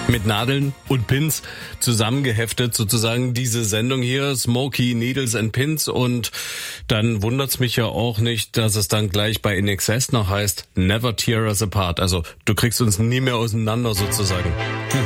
Mit Nadeln und Pins zusammengeheftet sozusagen diese Sendung hier, Smokey, Needles and Pins, und dann wundert's mich ja auch nicht, dass es dann gleich bei INXS noch heißt, Never Tear Us Apart, also du kriegst uns nie mehr auseinander sozusagen.